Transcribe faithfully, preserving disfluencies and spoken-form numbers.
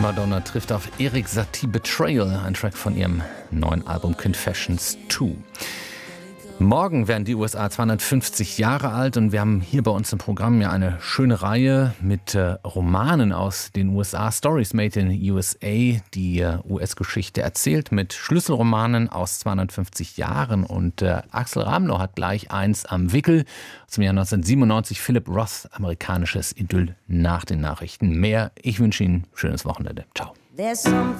Madonna trifft auf Erik Satie Betrayal, ein Track von ihrem neuen Album Confessions zwei. Morgen werden die U S A zweihundertfünfzig Jahre alt und wir haben hier bei uns im Programm ja eine schöne Reihe mit äh, Romanen aus den U S A, Stories Made in U S A, die äh, U S-Geschichte erzählt mit Schlüsselromanen aus zweihundertfünfzig Jahren und äh, Axel Ramlow hat gleich eins am Wickel zum Jahr neunzehnhundertsiebenundneunzig, Philip Roth, amerikanisches Idyll nach den Nachrichten. Mehr, ich wünsche Ihnen ein schönes Wochenende. Ciao.